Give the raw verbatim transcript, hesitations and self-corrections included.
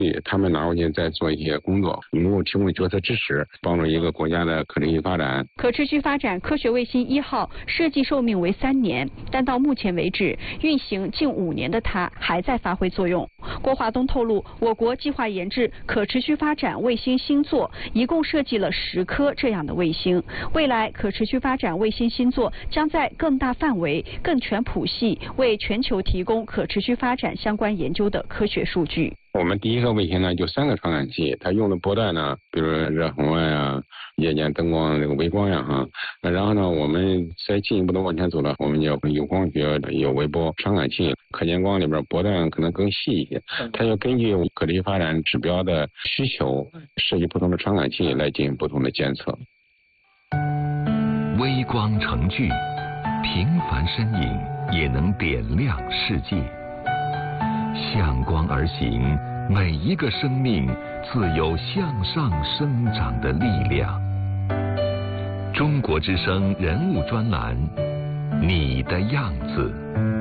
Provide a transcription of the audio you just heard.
他们拿过去再做一些工作，能够提供决策支持，帮助一个国家的可持续发展。 可持续发展科学卫星一号设计寿命为三年，但到目前为止，运行近五年的它还在发挥作用。郭华东透露，我国计划研制可持续发展卫星星座，一共设计了十颗这样的卫星。未来可持续发展卫星星座将在更大范围、更全谱系，为全球提供可持续发展相关研究的科学数据。 我们第一个卫星呢，就三个传感器，它用的波段呢，比如热红外啊、夜间灯光这个微光呀哈。然后呢，我们再进一步的往前走了，我们要有光学、有微波传感器，可见光里边波段可能更细一些，它要根据可持续发展指标的需求，设计不同的传感器来进行不同的监测。 微光成炬，平凡身影也能点亮世界。向光而行，每一个生命自有向上生长的力量。中国之声人物专栏，你的样子。